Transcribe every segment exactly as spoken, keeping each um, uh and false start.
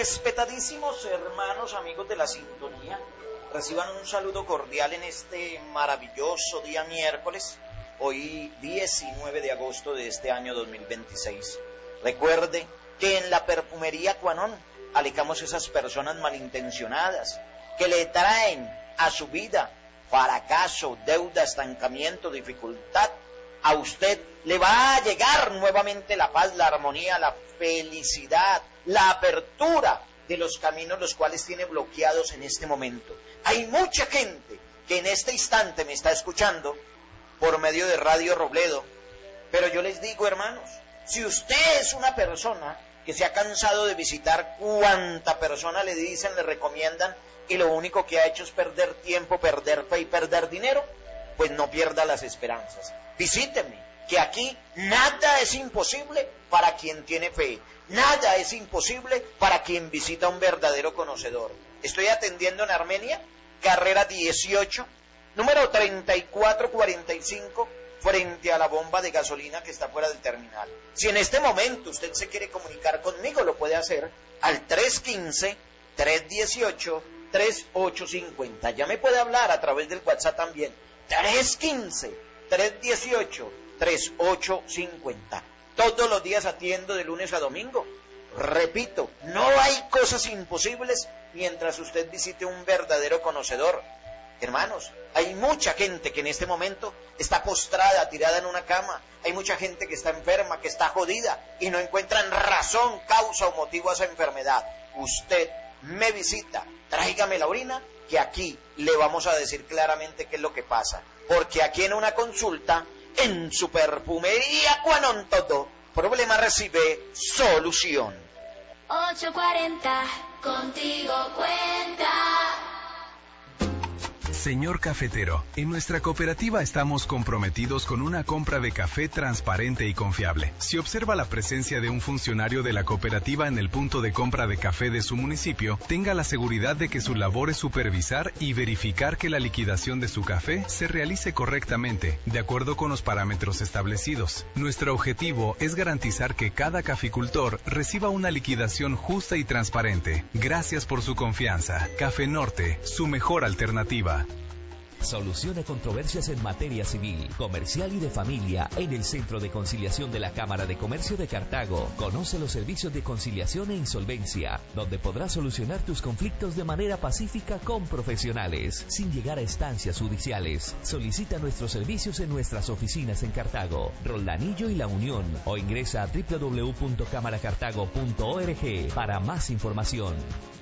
Respetadísimos hermanos, amigos de la sintonía, reciban un saludo cordial en este maravilloso día miércoles, hoy diecinueve de agosto de este año dos mil veintiséis. Recuerde que en la perfumería Quanon alejamos esas personas malintencionadas que le traen a su vida fracaso, deuda, estancamiento, dificultad. A usted le va a llegar nuevamente la paz, la armonía, la felicidad, la apertura de los caminos los cuales tiene bloqueados en este momento. Hay mucha gente que en este instante me está escuchando por medio de Radio Robledo, pero yo les digo, hermanos, si usted es una persona que se ha cansado de visitar cuanta persona le dicen, le recomiendan, y lo único que ha hecho es perder tiempo, perder fe y perder dinero, pues no pierda las esperanzas. Visíteme, que aquí nada es imposible para quien tiene fe, nada es imposible para quien visita a un verdadero conocedor. Estoy atendiendo en Armenia, carrera dieciocho, número treinta y cuatro cuarenta y cinco, frente a la bomba de gasolina que está fuera del terminal. Si en este momento usted se quiere comunicar conmigo, lo puede hacer al tres uno cinco, tres uno ocho, tres ocho cinco cero. Ya me puede hablar a través del WhatsApp también. tres uno cinco, tres uno ocho, tres ocho cinco cero. Todos los días atiendo de lunes a domingo. Repito, no hay cosas imposibles mientras usted visite un verdadero conocedor. Hermanos, hay mucha gente que en este momento está postrada, tirada en una cama. Hay mucha gente que está enferma, que está jodida y no encuentran razón, causa o motivo a esa enfermedad. Usted me visita, tráigame la orina, que aquí le vamos a decir claramente qué es lo que pasa. Porque aquí en una consulta, en su perfumería Quanon, todo problema recibe solución. ocho cuarenta, contigo cuenta. Señor cafetero, en nuestra cooperativa estamos comprometidos con una compra de café transparente y confiable. Si observa la presencia de un funcionario de la cooperativa en el punto de compra de café de su municipio, tenga la seguridad de que su labor es supervisar y verificar que la liquidación de su café se realice correctamente, de acuerdo con los parámetros establecidos. Nuestro objetivo es garantizar que cada caficultor reciba una liquidación justa y transparente. Gracias por su confianza. Café Norte, su mejor alternativa. Soluciona controversias en materia civil, comercial y de familia en el Centro de Conciliación de la Cámara de Comercio de Cartago. Conoce los servicios de conciliación e insolvencia, donde podrás solucionar tus conflictos de manera pacífica con profesionales, sin llegar a instancias judiciales. Solicita nuestros servicios en nuestras oficinas en Cartago, Roldanillo y La Unión, o ingresa a doble u doble u doble u punto cámara cartago punto org para más información.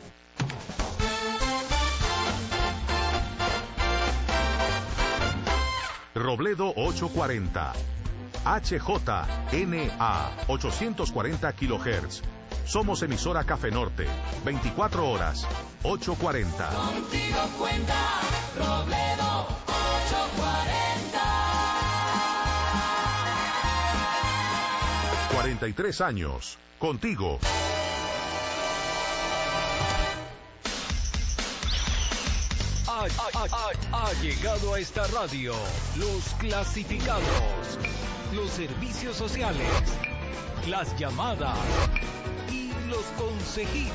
Robledo ochocientos cuarenta, H J N A ochocientos cuarenta kilohertz. Somos emisora Café Norte, veinticuatro horas, ochocientos cuarenta. Contigo cuenta, Robledo ochocientos cuarenta. cuarenta y tres años, contigo. Ha, ha, ha, ha llegado a esta radio los clasificados, los servicios sociales, las llamadas y los consejitos.